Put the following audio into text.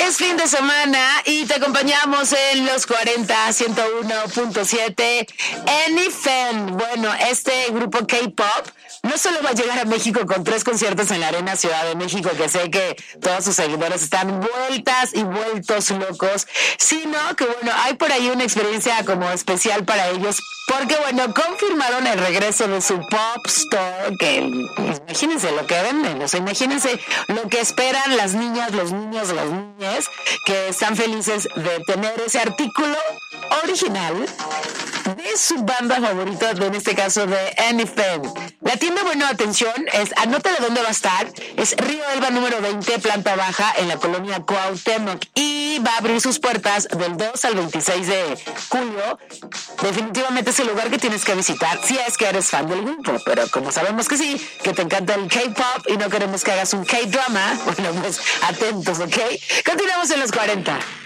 Es fin de semana y te acompañamos en los 40 101.7 Anyfen. Bueno, este grupo K-pop no solo va a llegar a México con 3 conciertos en la Arena Ciudad de México, que sé que todos sus seguidores están vueltas y vueltos locos, sino que bueno, hay por ahí una experiencia como especial para ellos, porque bueno, confirmaron el regreso de su Pop Store, que imagínense lo que venden, o sea, imagínense lo que esperan las niñas, los niños, las niñas, que están felices de tener ese artículo original de su banda favorita, en este caso de Anyfen. La tienda, bueno, atención, anótale dónde va a estar, es Río Elba número 20, planta baja, en la colonia Cuauhtémoc, y va a abrir sus puertas del 2 al 26 de julio. Definitivamente es el lugar que tienes que visitar si es que eres fan del grupo, pero como sabemos que sí, que te encanta el K-pop y no queremos que hagas un K-drama, bueno, pues atentos, ¿ok? Continuamos en los 40.